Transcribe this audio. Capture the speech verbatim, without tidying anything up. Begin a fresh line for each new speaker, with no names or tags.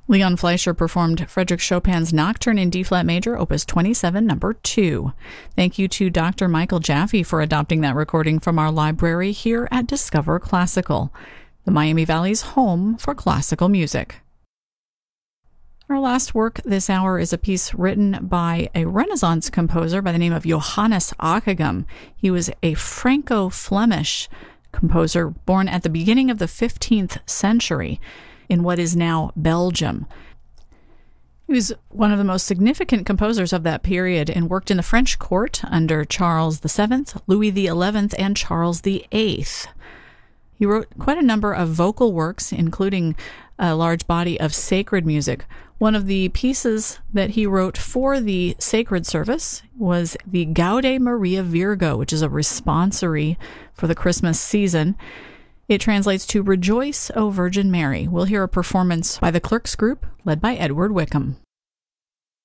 Leon Fleischer performed Frédéric Chopin's Nocturne in D-flat major, opus twenty-seven, number two. Thank you to Doctor Michael Jaffe for adopting that recording from our library here at Discover Classical, the Miami Valley's home for classical music. Our last work this hour is a piece written by a Renaissance composer by the name of Johannes Ockeghem. He was a Franco-Flemish composer born at the beginning of the fifteenth century in what is now Belgium. He was one of the most significant composers of that period and worked in the French court under Charles the Seventh, Louis the Eleventh, and Charles the Eighth. He wrote quite a number of vocal works, including a large body of sacred music. One of the pieces that he wrote for the sacred service was the Gaude Maria Virgo, which is a responsory for the Christmas season. It translates to Rejoice, O Virgin Mary. We'll hear a performance by the Clerks Group, led by Edward Wickham.